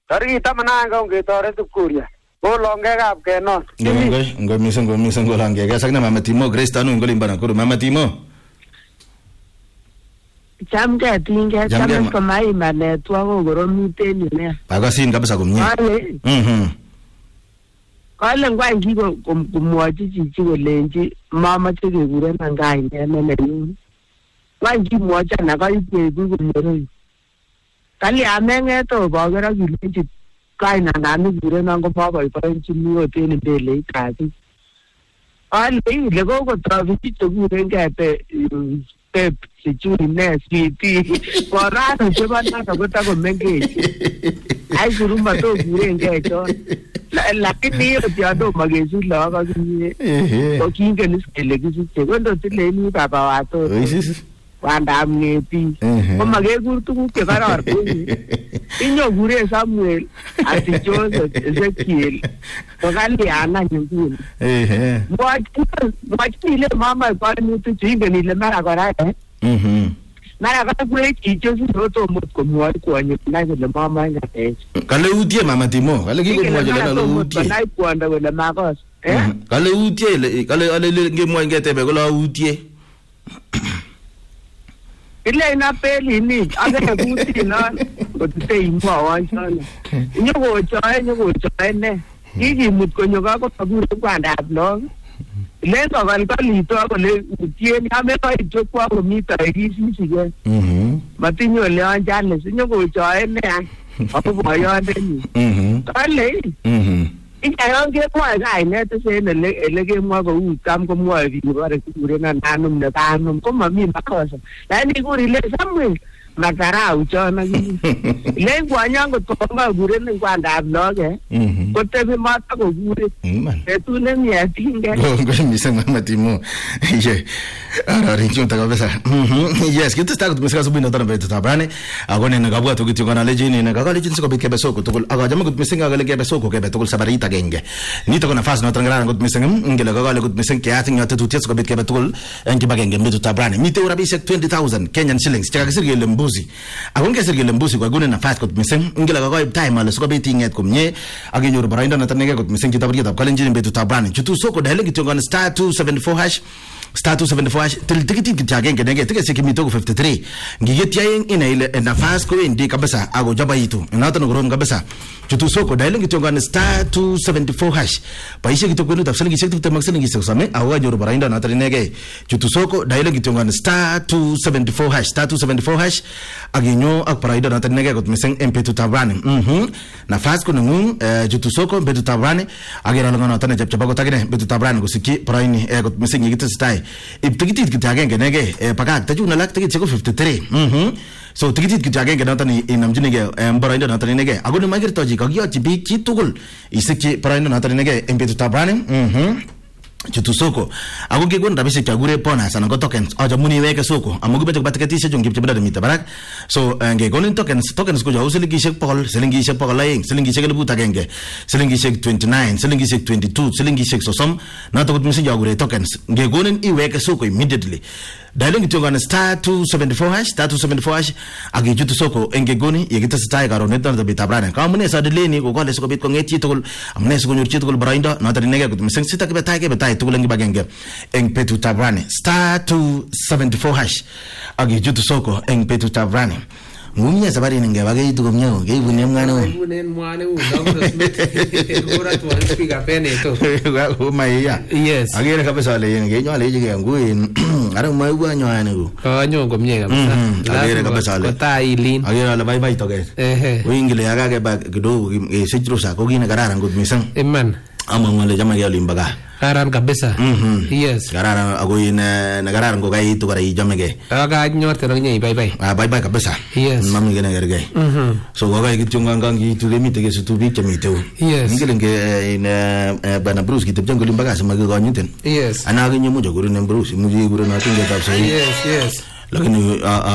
Tarikit 11 ongetoret Kuria. Kolongekab kenon. Ngoi mising kolongekee sakne Mama Timo Grace tanu ngolimba Nakuru. Mama Timo. Chamke tinge chama kama imane tuango goromiten ne. Pagasin kabisa kumnye. Kale ngwangi kumwachi chichi kolenji mama chekekure nangai nene nenyu. Ngwangi mwacha na kaipe kumoroi. Kali amengeto bagera kilenji kai na nani kure nango boiboenchi mi hotel mbele kazi. Ale lego ko traffic to kure ngate pep sichuri nesiti korano chebana kabota komenge. Ai kurumba to kure ngecho. Lakini hiyo tiado magezi la kazi okinge nisikele kisiche kwendo tileni baba watoto wanda amneti omagegu tukuke karar inyo gure Samuel ati Joseph Ezekiel togali ana nyingine mwaki ile mama kwa mtu chinge ni le mara kora mara kora kule chicho sinoto mutko mwari kwa nyina ile mama ngate kale utie Mama Timo kale kiko mwaje la utie nai kuanda wala magos kale utie kale ale ngemwa ngetebe kola utie ile ina peli ni age kuti na kote imwa wanchana nyugo choe ne gigi mutko nyoga ko pagure kwanda blog lento valkali to kole utie ni ameko itokwa ko mita igisi sige matinyo le anjale nyugo choe ne apo boyonde ni kale Inyange mwa gai nete se elege mwa ko ukam ko mwa vi bare kure na nanum ne banum ko mami makosa lani kuri le Samuel makara uchona le gwanyango to ma gure ne kwanda bloge ko tebe mata ko gure etu ne mi atinge ngo misa Mama Timo ye ara rinjo ta kabisa yes kita sta ko misa subino tana beto tabrane agone na gabwa to gitu kana lejini na gagale jinsi ko bikebe soko to aga jama ko misinga gale kebe soko kebe to sabarita genge ni to na fas no trangara ko misinga ngela gagale ko misinga kiati ngata to ties ko bikebe to enki bagenge beto tabrane mi te ura bisek 20,000 Kenyan shillings chaka sirgele mbuzi agonge sirgele mbuzi kwa gune na fas ko misinga ngela gagale time ala so beti nget ko mnye aginyor barainda na tanege ko misinga tabriya tab kalenjini beto tabrane chutu soko dahele gitu ngana star 274 hash star 274 hash til tikiti kitagenge nege tikese kimito 53 ngigetia ina ile nafasi ko ndi kabisa ago jaba yitu inata ngorom kabisa chutu soko dahele gitu ngana star 274 hash paisha gitu kwenu tafsiri gisektu temaksini gisosame awa jor barainda na tarinege chutu soko dahele gitu ngana star 274 hash star 274 hash aginyo akparaida na tarinege ko miseng mp2 tabrane nafasi ko ngun chutu soko mp2 tabrane agera ngana tane chapchapa tagine mp2 tabrane kusiki praini ko miseng yigita stai tikitit kitagenge nege pakak tajuna lak tikit ko 53 so tikitit kitagenge natani inamjinige mbarainda natani nege agone magir toji kagyo tibi kitugul isiki prainda natani nege mp2 tabrane chutu soko agoge gon rabise chagure pona sana go tokens aja muni weke soko amugubete batakati jongi chibada mita barak so nge gonin tokens ko jaw selingi shek pol laing selingi shek lebuta genge selingi shek 29 selingi shek 22 selingi shek sosom na to gudmi jagure tokens nge gonin I weke soko immediately dialing to gonna star 274 hash agi chutu soko nge goni yegita stai karo netan da bitabrane ka mune sa deleni ko kole soko bit ko ngeti tol amne soko nyurchi tol brainda na tari nege gudmi sing sita ke betai tugulengi bagenge mp2 tabrane star 274 hash agi chutu soko mp2 tabrane ngumnya sabari ninge bagay tu gumnya gay bunya mwana bunen mwana uga ora tu an speaker pene to oh my ya yes agere kabisa le yenge nyo le jige nguin ara mai gwa nyo ane ko nyo gumnya kabisa agere kabisa le kota ilin agere la bye bye to ge wingi le aga ke ba kidogo sijrusa ko gina garara ngud misang eman amang le jama ya limbaga karan kabisa yes garara agoin na garara ngo gai to gara jamege aga nyorte no nyei bye bye bye bye kabisa yes mami gene gerge so go gai kitunga ngangi to le mite ke su tu bi chamite yes ngilenge ina bana bruce kitapjango limbaga sama go nyuten yes ana ga nyamu joguru ne bruce muji guru na tinga tapsa yes lakini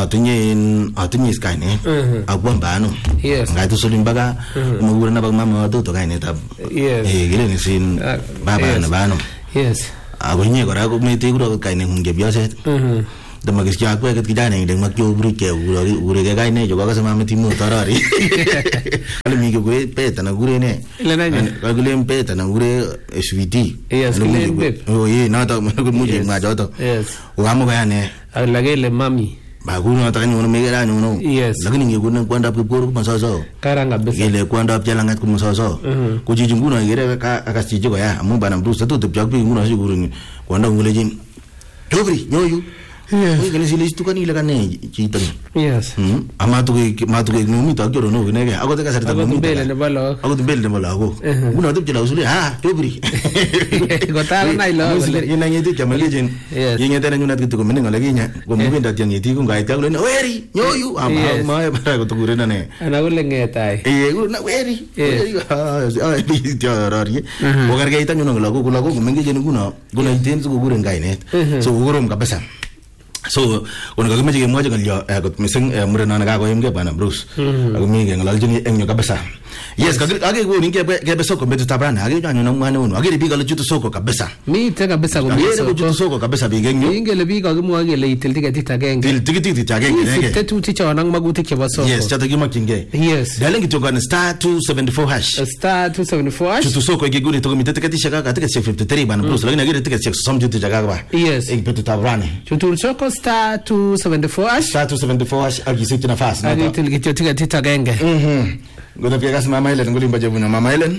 atunye skane agwamba ano yes ngaito solimbaga mugura na bagmama to kaine tab yes gile ni sin baba na bano yes agonye gora ko mete gura kaine hunge biaset de magisya ko ket kidane de makyo bruke gure ga kaine joga sama metimu tarari ale mi gure peta na gure ne Ile nanya? gure peta na gure sweetie Yes, gule babe. oh ye na ta muje ma joto Yes. uamu ga ne Lagele mami. ba guru na ta nyono megera nyono Yes. lakini ngekuna kwanda piporo kumasoso Karanga besa. gele kwanda pjalangat kumasoso kujijunguna gere akasije ko ya amu bana mrusa tu tupjak pi nguna siguru kwanda ngulejin dobri nyoyu yes gele silis tu kanile kane chita Yes. amatu ke numi ta joro no ginege ago te kasarta Ako numi tumbele ne balo. ago tumbele ne balo ago nguna tu jela usule ha dobri Gotalo na ilo. ina ngeti chamalejin Yes. yenge tena nyuna tu ko meninga laginya ko muginda tiang yeti ko ngai taglo ne weri nyoyu ama ma bara ko tukure na ne Anagule ngetai. na weri bi tiarari ko garga ita nyuna lago mengi jeni guna iten su gure ngai net so ugorom kabisa so unaga kimeje kemwaje ngalyo kot mising murena na kako yemge bana Bruce ako mi ke ngalal jini enyo kabisa yes age go ninge ke soko betu tabana age nyanyo na mwana uno age biga lo chutu soko kabisa Mi te kabisa age kumisa. ko chutu soko kabisa bigenyo Ingele biga kimwa kele itil tiketi tagenge. til tikiti tagenge Sitte tu ticha wanang magutik chebo soko. yes chata kimakinge Yes. dalengi tongana star 274 hash Star 274 hash. chutu soko ige guni to mitete tiketi shaka ka tiketi 53 bana Bruce lakini age tiketi som chutu jaga ba Yes. ige betu tabrane Chutul soko star 274 hash. star 274 hash age situ nafasi Agi itil tiketi tagenge. Ngoda pia kasi mama Helen ngolimba jebuna mama Helen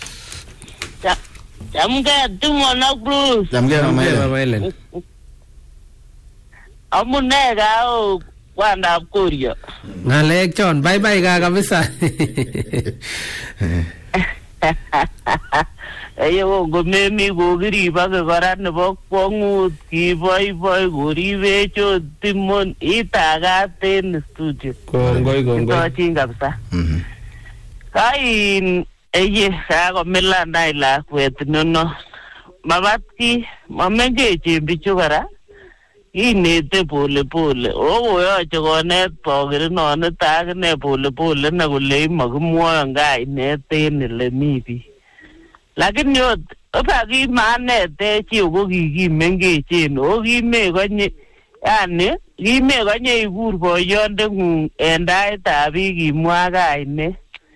Jamga tumo na Bruce. jamge mama Helen Mama Helen. Amunega o kwanda Korea. Ngalek chon bye bye ka kabisa. Ayo go memi go giri ba ke garan ne bo kongut ki boy goribe cho timon itaga ten studio. Kongoi. To chinga bsa. Kain eye sa go melanda ila kwet no. Mabatki mamenge chimbichu gara. Inete pole o yo chogone pogere no ne tag ne pole na gole magmwa ngai ne ten le mibi lakini yo opagi mane te chi ugo gi menge chen o gi me gonye yani gi me gonye igur boyonde ngung endai tabi gi mwa gai ne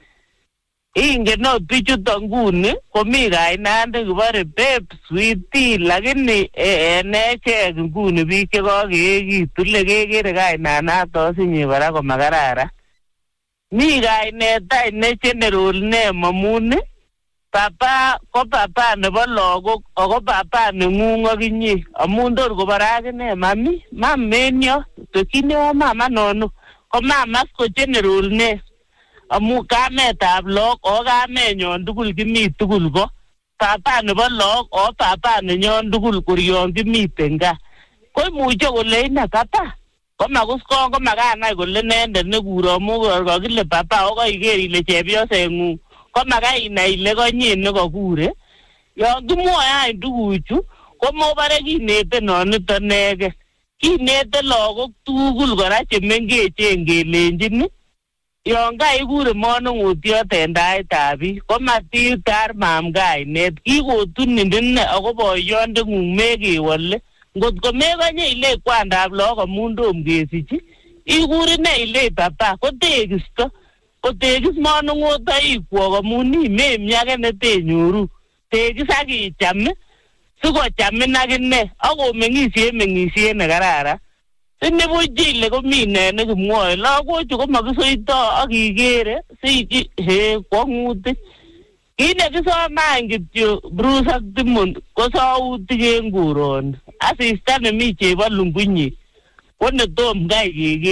inge no pichu tangune komi gai nande gbare pep sweetie lakini ene che ngune bi che go gi tule ge gai nana to sinye bara ko magarara mi gai ne tai ne general ne mamune papa ko papa ne bologo ko papa ne ngungo ginyi amundor go barage ne mami menyo to kinyo mama nono ko mama ko general ne amu kametab lok o kamenyon tugul kimi tugul ko papa nebo lok o papa nenyon tugul kuryon kimiten ga ko muche kole ina papa ko magus ko makanai kole nende nekuro mu ko kile papa o koiger ile chepyosengung ko makai inai ile konyin nekokure yon kimwoe any tuguchu ko mobare kinete nonito nege kinete lagok tugul kora chemengechen kelenjin yon kaikure monung'utiot en taitab biik ko matitar mam kainet kikotunin ine ako boyondeng'ung mekewole ngot ko mekonye ile kwandab lagok amun tom kesich ikur ine ile papa ko tekisto kotekis monung'otoikwok amun imemyake netenyoru tekis ak icham sikochamin akine akomeng'isie meng'isie nekararan nibuch ile komi ne nekimwoe lagochu komakisoito akikere siji kwong'utik kit nekisomany kityo Bruce ak Timon ko sautik en koroni asista nemi chebolungunyik ko netom kai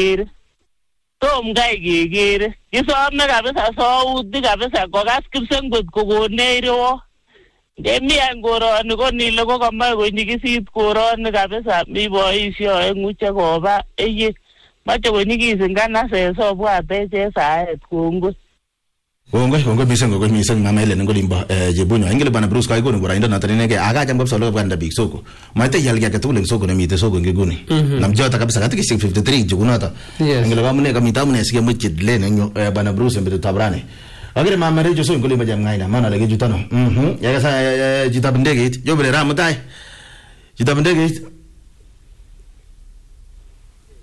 kekere kisome kabisa sautik kabisa kokas kipsengot kokonech rewot ndemi any koroni ko nile ko kamoe konyikisit koroni kabisa mi boisio oeng'u chekoba eye moche konyikisin kanaset sobwatech en saet kongoi kongoi mising mama Helen ngolimbo Jebunyo ingele bana Bruce kai kono bora indona tani nege akacham kabisa lo banda big soko maite yalga ketukule soko na mite soko ngeguni namjota kabisa katika 53 jukunata ingele bamune kamita mune sike muchid lene nyo bana Bruce mbitu tabrane agere mama rejo so ngolimbo jam ngaina mana lege jutano yaga sa jitabndege it yobre ramutai jitabndege it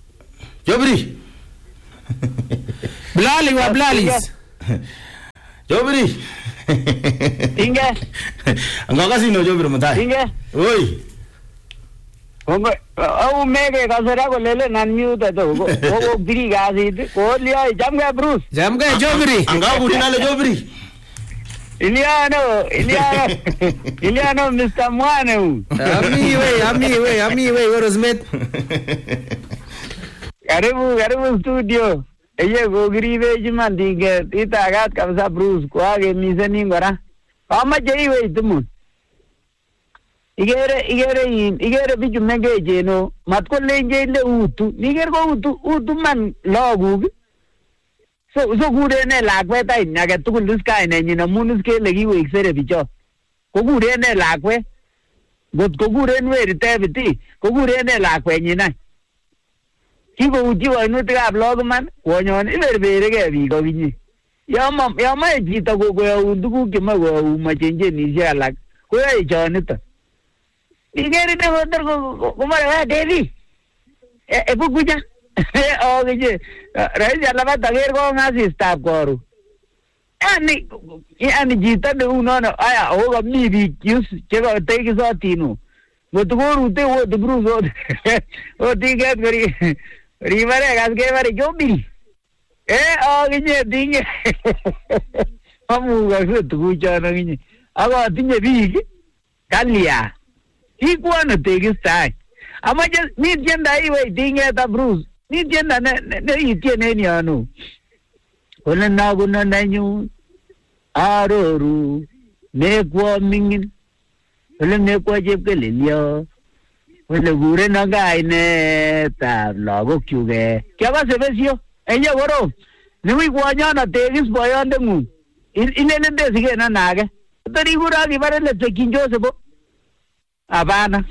yobri Blali wa blalis Jobiri. Inge. Ngakasi no Jobiri mutai. Inge. Oi. Au mege kasara ko lele nan mute to. Ko biri gazi ko liya jamga Bruce. Jamga Jobiri. Anga budinale Jobiri. Iliano Mr. Mwane. Ami we Rosmet. Karibu studio. Eye gogribe jimandinge itagat kabisa Bruce kwa ge miseni ngora. Ama jei we tumun. Igere biju menge jeno matko lenje le utu. Niger ko utu man logu. So gure ne lagwe ta inaga tukul duska ine nyina munus ke legi we xere bicho. Ko gure ne lagwe. Got ko gure nwe ritebiti. Ko gure ne lagwe nyina. Kibo uji wa inu tiga blog man. Wonyon iberbere ke bigo binyi. Yama jita ko ya unduku kima ko umachenje nisya lag. Ko ya ichonita. Igeri ne hotar ko kumara Devi. Bukuja. Oh gije. Rai jala tager ko ngasi staff koru. Ani jita de uno aya hoga mi bi yus chego teki so tinu. Gotugo rute wo de bruzo. O tiget gari. Rivare gas ke mari Jobiri. Oh gije dinge. Amu gasu tu jana gije. Aga dinge bi kalia. Ikuana teki stai. Ama just ni jenda iwe dinge ta Bruce. Ni jenda ne itiene ni anu. Ona na guna nanyu aroru ne kwa mingin. Ona ne kwa jebke lilia. Ona gure na gai ne ta logo kyuge. Kya ba se besio? Enya goro. Ni wi kwa nyana tegis boyande ngu. Ilele desige na nage. Tari gura gi bare le tekinjo sebo. Abana.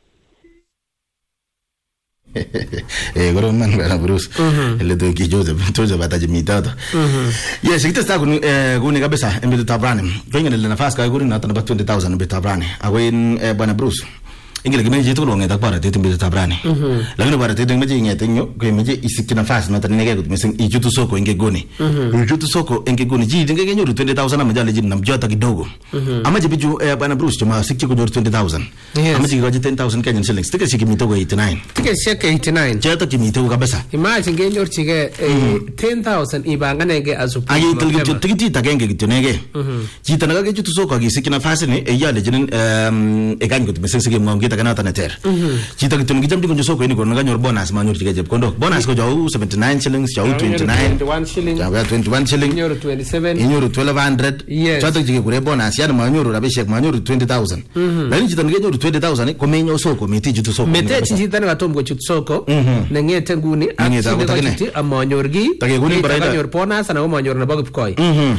Goro man bana Bruce. Le to ki Joseph toja bata jimitado. Yes, kita sta guni kabisa embe tabrani. Kwenye le nafasi ka guri na tana 20,000 embe tabrani. Awen bana Bruce. Ingile kimeje to longe takbara tete embe tabrani. Lakini bara tete meje ngete nyo kwemeje isiki nafasi na tana nege kutumesen ijutu soko inge guni. Ijutu soko inge guni ji dinge nyo 20,000 amajale jini namjota kidogo. Amaje biju bana Bruce tuma sikki ko 20,000. Amaje ko 10,000 Kenyan shillings. Tike shiki mito 89. Tike shiki 89. Jeta kimito kabisa. Imagine genyor chige 10,000 ibanga nege azupu. Agi tilgi tikiti takenge kitonege. Jita naga jutu soko agi sikki nafasi ne eyale jinin ekanyi kutumesen sikki mwangi takana taneter. Jita kitongi jamdi kunjo soko ini kono nganyor bonus manyor chige jeb kondo. Bonus ko jau 79 shillings, jau 29. 21 shillings. Jau 21 shillings. Inyor 27. Inyor 1200. Yes. Chato chige kure bonus yana manyor rabishek manyor 20,000. Lani jita ngenyor 20,000 ko menyo soko meti jutu soko. Meti jita nga tom go jutu soko. Nengete nguni Nengete ko jutu amanyorgi. Takeguni barida. Amanyor bonus na amanyor na bagu pkoi.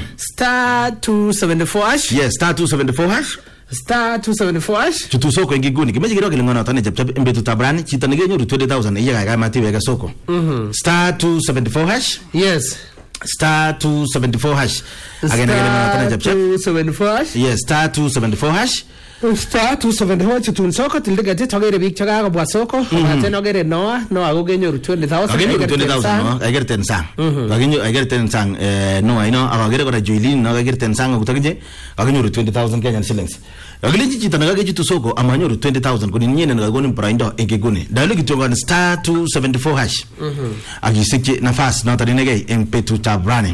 Star 274 hash. Yes, star 274 hash. Star 274 hash. Jutu soko ingi guni. Kimeji kidogo lingona tane jab embe tabrani chita ngenyor 20,000 iya ga mati wega soko. Star 274 hash. Yes. Star 274 hash. Again tane jab 274 hash. Yes, star 274 hash. Star 274 chutun soko tilde togere big chaga ko bwasoko ateno gere no ago genyo 20,000 agenyo 20,000 no agere tensang agere tensang no ino agere ko juilin no agere tensang utaje agenyo 20,000 Kenyan shillings agele chita nagage chitu soko amanyo 20,000 kuni nyene ngagoni mpaindo engeguni dalo kitonga star 274 hash agisiki nafasi no tarinege empetu tabrani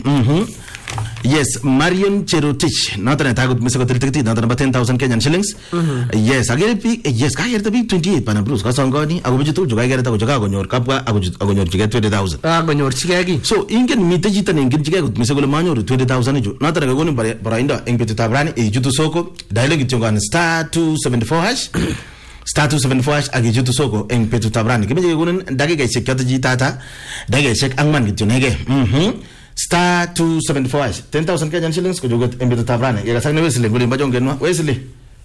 Yes, Marion Cherotich. Not an attack with Mr. Cotility, not about 10,000 Kenyan shillings. Yes, I get it. Yes, I get the big 28 Panabruce. Casangoni, I will be told you I get a Jago on your Kappa, I would get 20,000. On your Chigagi. So, in can meet the Jitan in Chicago, Mr. Golamano, 20,000. Not that I go in Barindo, in Petitabrani, a Jutu Soko, dialogue to go star 274 hash. Star 274 hash, I get you to Soko, in Petitabrani. Give me a good Dagga check Tata, Dagga check Angman get to Nege. Star 274 hash 10,000 Kenyan shillings ko jogot embe tabrane ya sang Wesley nguli mbajo ngenwa Wesley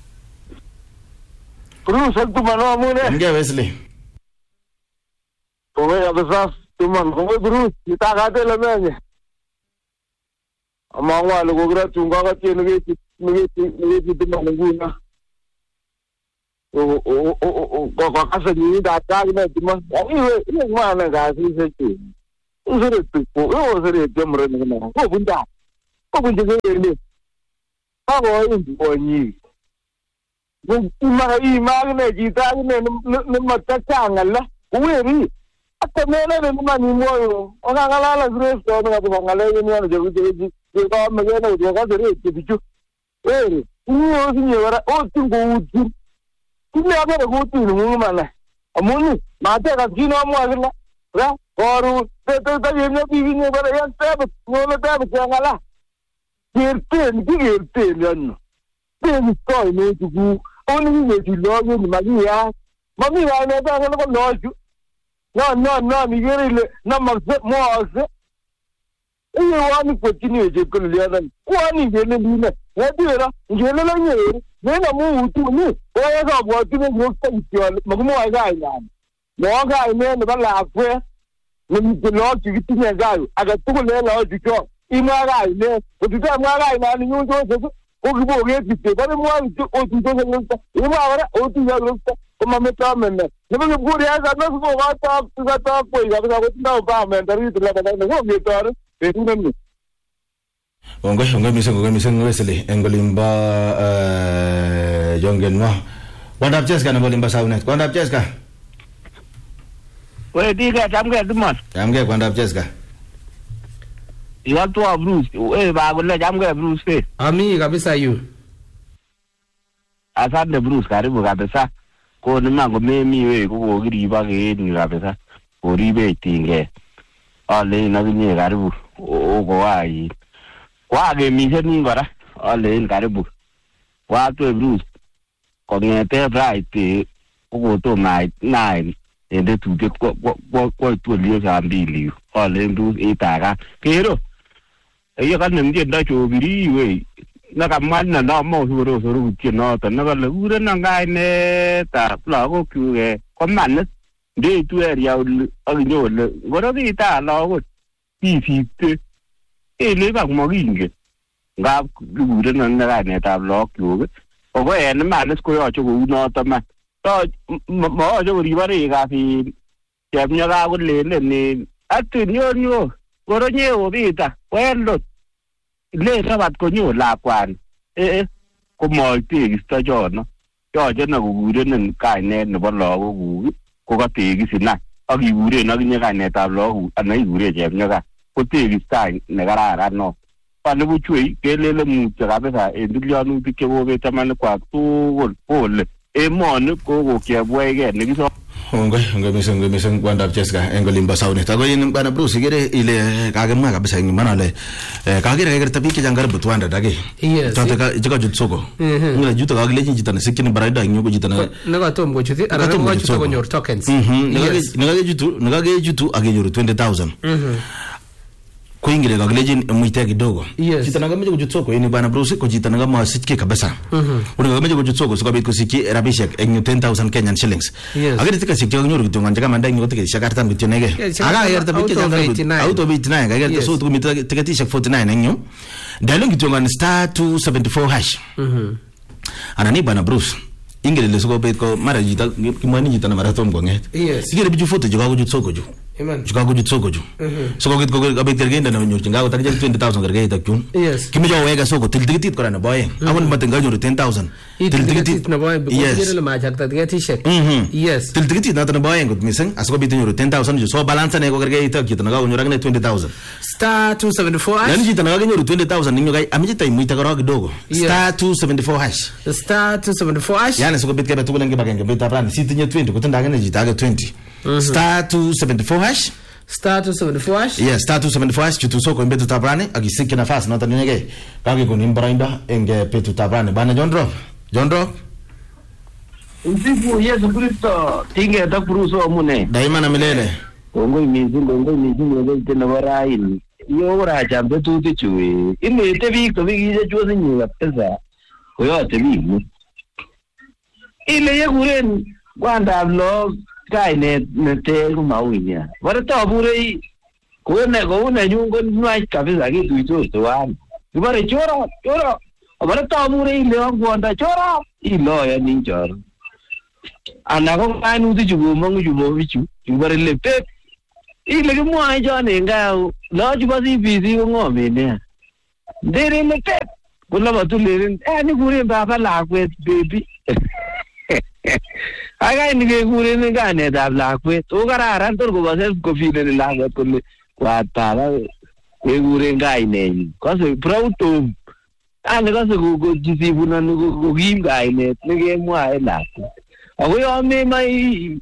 Bruce tu mano amune nge Wesley ko ya besa tu man ko Bruce kita gate la menye amangwa lo gra tunga ga tiene ngi tu man nguna ko kasa ni da ta ne tu man iwe mana ga si se tu Usere tu, usere jamre na ko bunda. Kobunje kele. Ako bonyi. Imagine jita ne matachangala. Uweri. Atemele ne mani moyo. Onangala grace ko nga bangala ni ano jeje. Ko magena ujoga dere tibichu. Weri. Uwo sinyora o tingo uti. Kile abere guti ni mala. Amuni mate ka kino mo agla. Ra oru te yemna bibi ne bara yan tabe no tabe changala. Gerten yan. Ten ko ne tugu. Oni ni ti lo ni magia. Mami ya ne ba ko lo ju. No mi gere na magse mo ase. Iyo wani ko tini je ko le yan. Wani gele ni ne. Ya dira gele la ni. Ne na mu utu ni. O ya ga bo tini ro ta ti magmo ga ina. Mo ga ina ne ba la kwe. Ni ti lo ti ti ne ga. Aga tu le la o ti ko. Ima ga ina. O ti ta ma ga ina ni yo so. Ogibo ogeti bale mwanzi otutoze nta imawara otuya nta omameta mena nebe buri aza no go gata ko ya ga kutinda ba menda ritu la ba no ngetare etunani ongo misengo wesele engolimba jongenwa wanda Jessica na bolimba saunet wanda Jessica we diga tamge dumas tamge wanda Jessica watu wa Bruce wewe bagule jamwe Bruce ami kabisa yu asante Bruce karibu kabisa ko ni mango memi wewe ko giriba ke ni kabisa oribe tinge ale na binye karibu uko wai wage mise ni ngora ale karibu watu Bruce ko ngete right uko to nine ende tuke ko tulie sambili ale ndu itaka kero iyo kan nje ndacho biri we na kamana na mo suru kino ta na le ure na ngai ne ta pla ko kuge ko man de tu area aginyo le goro di ta lo ko ti te le ba mo ginge nga ure na ngai ne ta lo kuge o ko en ma ne ko yo cho no ta ma to mo jo ri ba ri ga fi ya nya ga ko le ni atu nyo goro nyo bita welo le rabat ko nyo la kwan ko mo ti sta jo no jo na gure nen kai ne no bo lo ko ka ti gi sina agi gure na gi nya ne ta lo ana gure je nya ga ko ti gi sta ne ga ra no pa ne bu chui ke le mu ta ga sa e du yo nu ti ke bo be ta man kwa tu ko le mo ne ko ke bo ge ne gi so ongo miseng wanda Jessica engolimba saunet ago yin bana Bruce gere ile kage mwa kabisa ngimana le kage gere tapiki jangar butwanda dage yes tata jiga jutsoko ngila juto kage leji jitana sikini barada nyugo jitana naga tom go chuti ara go chuto go nyor tokens nagage jutu age nyoru 20000 kuingile kage leji muite kidogo jitana kama jiga jutsoko yin bana Bruce ko jitana kama sikike kabisa unaga kama jiga jutsoko so kabit ko siki rabishek enyu 10000 Kenyan shillings agere tika sikike nyoru kitonga jaga manda nyoru tika shakartan bityo nege aga yerta bityo jangar auto bit 9 aga yerta so tumita tika t-shirt 49 enyu dalongi kitonga star 274 hash anani bana Bruce ingile leso bet ko mara jita kimani jita na mara tom gonget sigere biju foto jiga go jutsoko ju jiga go jutsoko ju so ko git ko abet kergenda na nyor jinga go tak 20000 kerge tak kun kimi jo wega so ko tildigitit korana boy awon matenga nyor 10000 tildigitit na boy ko gere le ma jakta diga t-shirt tildigitit na boy ngot miseng asko bit nyor 10000 ju so balance ne ko kerge tak jita na go nyor agne 20000 star 274 hash yani jita na go nyor 20000 ninyo gai amjita imuita ko kidogo star 274 hash star 274 hash yani so ko bit kebe tukulen gebagenge bit abrani sitinye 20 kutenda ngene jita ga 20 star 274 hash star 274 hash yes star 274 hash kitu soko mbetu tabrani agisiki nafasi na tanenge kage ko nimbrainda enge petu tabrani bana John Usiku Yesu Kristo tinge ta kuruso mune daima na milele ngoi mizingo tena baraini yo ra jambe tu ti chui ime te bi to bi je chuo ni la pesa ko yo te bi ile ye guren kwanda lo kai ne te ko mawinya bara to bure ko ne nyungo nai kabisa kitu to wan bara chora bara to bure ile kwanda chora ilo ya ni chora ana ko anu ti jugo mangu jugo bichu bara le pe ile ke mo ai jo ne nga lo ju ba si bi si ko ngome ne Ndere tep. Kula batulirin. Ni kuren baba lakwet baby. Aga ni kuren gane dab lakwet. O kararan tor ko basel ko fine lakwet kole kwatala kuren gaine. Kase proud to ane kase ko jisibuna ko gim gaine ne mwa lakwet. Ako yo me mai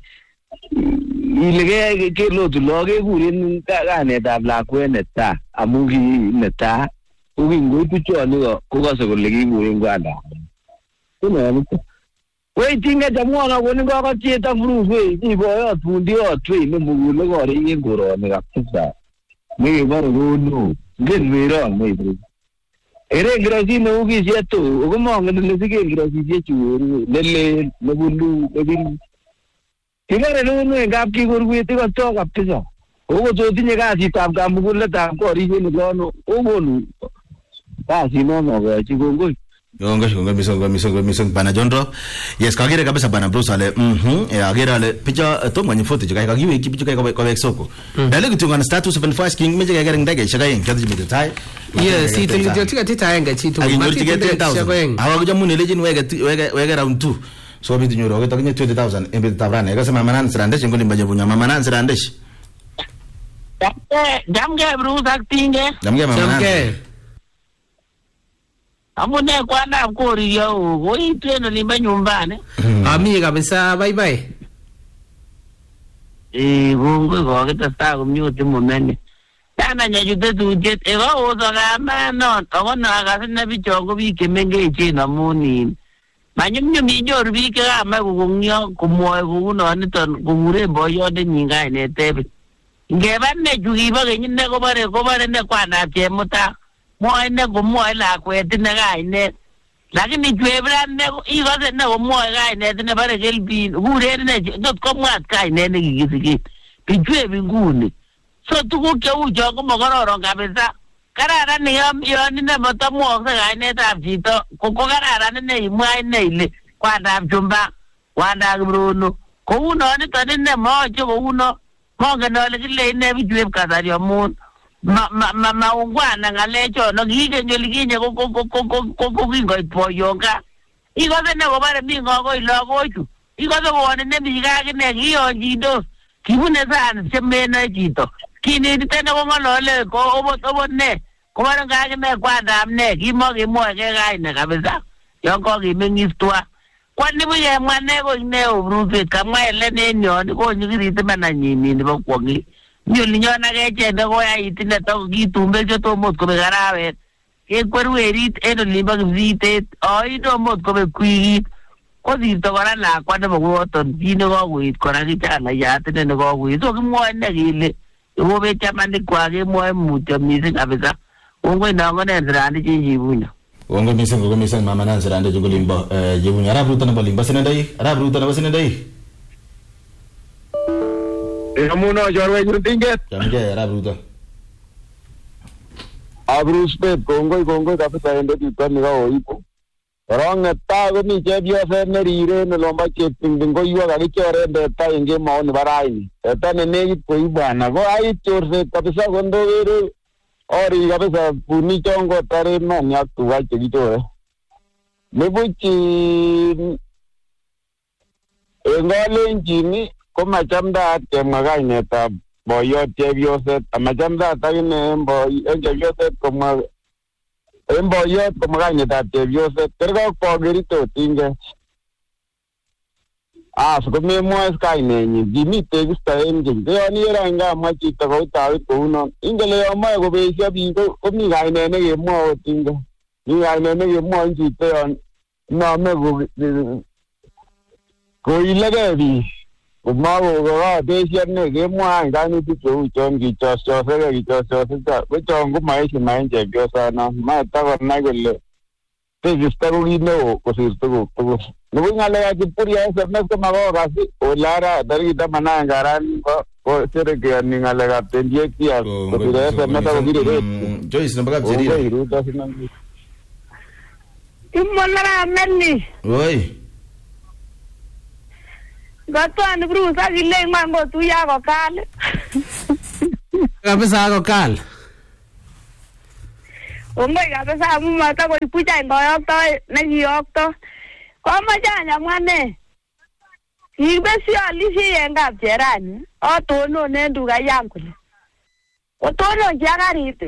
ilege ke lo tu lo ke kuren gane dab lakwet neta amugi neta. Ugi ngutu choni ko kase kole ki kuren gwanda. Kuna we tinga jamwana ko ni ko cheta fruwe ni boyo tundi o twi ne mugule ko ri ngoro ne kapsa me baro go no gen mero me bro ere grasi no ugi jeto ko mo ngene le sige grasi jechu lele ne bulu ne bin tigare no no ngap ki gorwe te ko to kapsa o jo tinye ka si tab ga mugule ta ko ri ne no o bolu ta si no no ga chi go Gonga misong bana Jondro. Yes, kagere kabisa bana Bruce ale. Agera ale picha to mwenye foto jika kagiwe kipicha kwa soko. Dale kutunga status of first king meje kagere ndege shaka yen kadi jimete tai. Yes, ito tika enga chitu. Mati 10,000. Hawa kuja muni legend wege round 2. So bitu nyoro wege takinye 20,000 embe tabrane. Ega sema manan sirandesh ngoni mbaje bunya manan sirandesh. Jamge Bruce actinge. Jamge manan. Amune kwana mkori yao woi tena limba nyumbani. Ami kabisa bye bye. Gungu kwa kita sta kumnyuti mumene. Tana nyajute tujet ewa oza kama non. Akona akasina bichongo bike menge chena muni. Manyumnyo minyo bike kama kukungyo kumoe kukuno aniton kukure boyo de nyinga ine tepe. Ngebane chukipa kenyine kubare ne kwana chemuta. Moe ne kumoe la kwete ne gaine. Lakini chwebra ne igose ne kumoe gaine ne bare gelbi kure ne dot komwat gaine ne gigisiki. Pichwebi nguni. So tuku ke ujo ko mogororo kabisa. Kararan ni yoni ne motomo sa gaine tab chito. Koko kararan ne imwai ne ile kwanda chumba kwanda Bruno. Ko uno ni tani ne mojo ko uno monga no le kile ne bichweb kadari amun. Ma ungwana ngalecho no gige nyoliginye ko kingo ipoyoga igose ne gobare mingo go ilogo chu igose go ne miga ne giyo jido kibune san semena jito kini tene go ngolole ko obo ne ko bare ngage ne kwanda amne gimo ke gaine kabisa yongo gimengistwa kwani buye mwane go ne obrufe kama ele ne nyoni ko nyigirite mananyini ne bakwogi Nyoli nyona keche ndako ya itine toko kitumbe choto mot kobe garawe. Kekweru erit eno limba kivite. Ito mot kobe kuigit. Kosirto kora lakwa nebo kuoton. Kine kokuit kora kichana yatine ne kokuit. So kimwoe nekile. Kobe chamanik kwa kemwoe mutyo mising kabisa. Kongoi nango nensirandi chichibunya. Kongoi mising mama nensirandi chukulimbo. Jibunya. Arab ruta nebo limba sinendai. Arab ruta nebo sinendai. Amuno jorwe jurtinget. Jamge Rabruta. Abrus pet kongoi kabisa ende chito ni kao ipo. Rong ta ko mi chepyoset ne rire ne lomba cheptingting ko iwa kakichore ndeta enge maoni baraini. Eta ne negit ko ibana ko ai chorset kabisa kondo were ori kabisa puni chongo tare no nyak tuwa chekichore. Nebuchi engale njini ko machamda kemagainetab boyot chepyoset amachamda takine chepyoset komwa boyot komagainetab chepyoset kergo kogerito tinge komemwoe kainenyi kimite kisto en keny keyoni yera ngamwa chito koutawit kounon ingele yomoe kobesio biik komi kainet nekemwoe tinge mi kainet nekemwoe chito yon nome koilegei biik Besio ne kemwoe kainutik cheu chon kichosyoseke kochon komaishimaen chepyosana mae takonai kole tekisto ko kit neo kosir tuguk tugul nibuch ng'alekab Kipkuria SMS komakokasi ole ara tarikit 11 aran ko sherekeoni ng'alekab 28 years kosir SMS akosire Joyce nebo Kapcherire Imolera meni Oi Gatwani Bruce akile mango tuya ko kal. Kabisa ko kal. Ongoi kabisa amu matakoipucha ngoyokto nekiyokto. Komoche anyamwane. Kibesi alisi en kapcherani. Atonon en duka yangu kole. Otonon chakarit.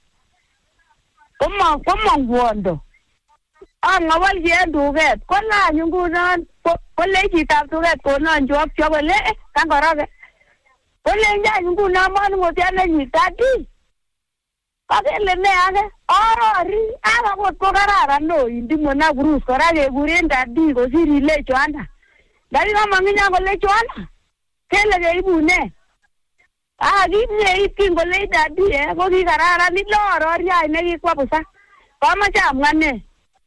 Komong kwondo. Angawalchi en duket. Kolany ngunon kole chitab duket konon chokcho kole kangoroke. Kole nyany ngunon manungotiane nyitati. Kakele ne ake orori akakot ko kararan no indi mona kurus kora kekuren dadi kosir ile chwanda. Dari kamanginya kole chwanda. Kele keibune. Kimye itin kole dadi ko kikararan ilo orori ai nekikwa busa. Komoche amwane.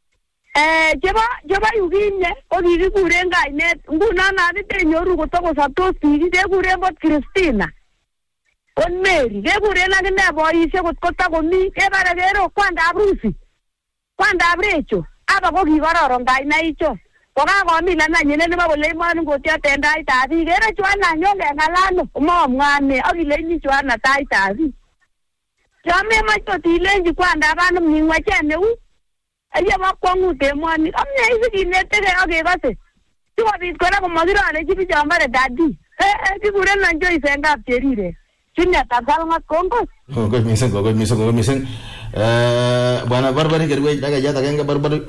Chebo yukinye ko kikikuren kainet ngunon akitenyoru kotokosoptos biik kekuren kot Christina. On Mary, kekuren akine boisiek kot kotakomi kebare kero kwandab Rusi. Kwandab Recho. Aba ko kikororon kainaicho. Kokakomilan anyine nebo kole imanu ngotiot en taitab biik. Kere chwana nyongeng'alal komomwane ak ilenji chwana taitab biik. Chamemache otilenji kwandab anum ningwachen neu. Ayema kwang'ut emoni. Amye isi kinetegei ak kekose. Sikobit kora komakirorechi bichon bare dadi. Kikuren Joyce en kapcherire. Junior Tagalngat Kongos. Kongos mising. Bwana Barbari kerwech dakayat agenge Barbari.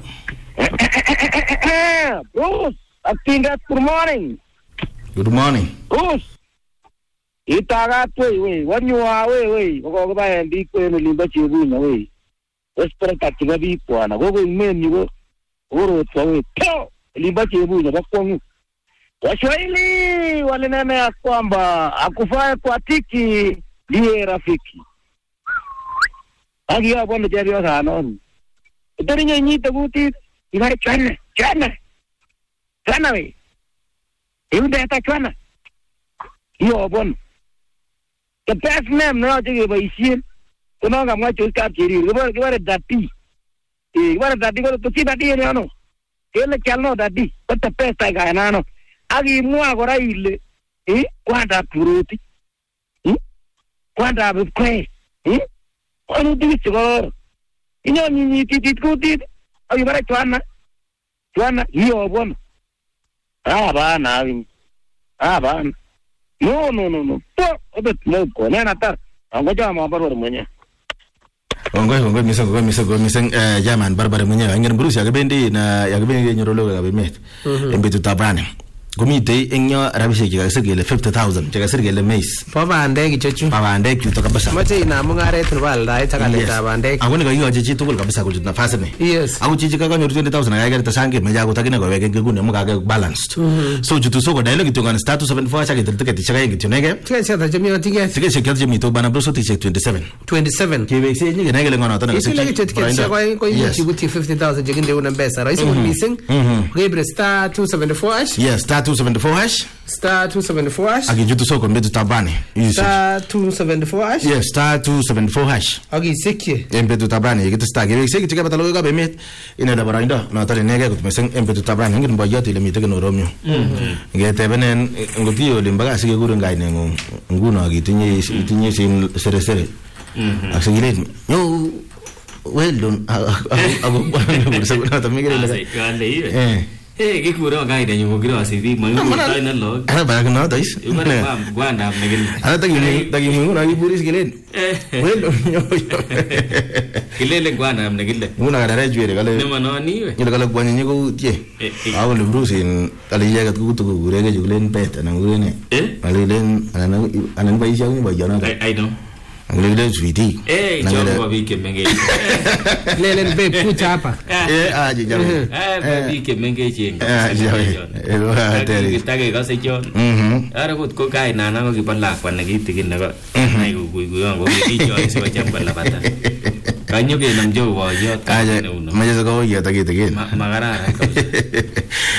Bruce, Atingat, good morning. Good morning. Bruce. Itagat we. When you are we. Go by and be queen limba chibuna we. Respect at the big one. Go men you go to limba chibuna bakong. Waswahili walinena kwamba akufaa kwa tiki ndiye rafiki. Agia bwana jario sana. Itorinyo nyita kuti ibare chwana we. Iunde hata chwana. Hiyo bwana. The best name na jige baisien. Kunanga mwacho kapchiri. Kibare dati. Kibare dati ko tuti dati ni ano. Kele chalno dati. But the best I got nano. Akimwa kora ile kwandab Turuti kwandab Kwe onu dichigor inyo nyititit kutit akibare chwana hiyo bwana bana no to obet no ko nena tar angoja mabarwar mwenye Ongoi mising jaman Barbari mwenye ngene Bruce yakebendi nyorolo kabemet embetu tabrani Gumite enyo rabishe kikasir kele 50,000 kikasir kele mais. Po bandek ichechu. Pa bandek chuto kabisa. Mache ina mungaret nebo aldaet ak aletab bandek. Ako ni kayoche chi tugul kabisa kuchut nafasi ni. Yes. Ako chichi kakanyoru 20,000 akakere tasange meja kutakine koweke ngekune mukake balanced. So chutu soko dailo kityo kan status 74 chake ticket chaka kityo nege. Ticket chata jemi ticket. Ticket chaka jemi to bana broso ticket 27. Kibekse nyige nege ngono tana kasi. Isi ticket chaka ko yichi guti 50,000 jekinde una mbesa. Raisi missing. Gebre star 274 hash. Yes, star 274 hash. Star 274 hash. Akijutu soko mbetu tabani. Star 274 hash. Yes, star 274 hash. Agi sekye. Mbetu tabani yikitu star kibekse kichika patalo ka bemet ina da baraindo na tare nege kutumesen mbetu tabani ngin boyot ile miteke no romyo. Ngetebenen ngotiyo limbaga sige guru ngaine nguno gitinye sim sere. Asigile no well done. Ago bwana sabuna tamigele. Cái cua đó gai để nhiều cái đó thì mấy người tay nó lỗi. Anh bạn nói đấy. Mà quan đàm này cái. Anh ta gimana lagi buris gilin. Well, cái lên quan đàm này cái lên. Muna ada raju ya kalau. Nhưng mà nó ní vậy. Như kalau buahnya kau tie. Awal berusin kali jaga tu tu gurega juga len pet, anak gure ni. Kali len anak bayi siapa ni bayi anak. Ai đâu. Angleile sweetie. Jangan babi kemenge. Lelen be pucha apa? Aje jawe. Babi kemenge jeng. Jawe. Kita ke kau sejon. Ada kau kai nana kau kipan lakwan lagi tikin naga. Nai gui kau kijo semacam balapata. Kanyo ke nam jo wa yo. Aje. Macam kau ya tagi. Magara.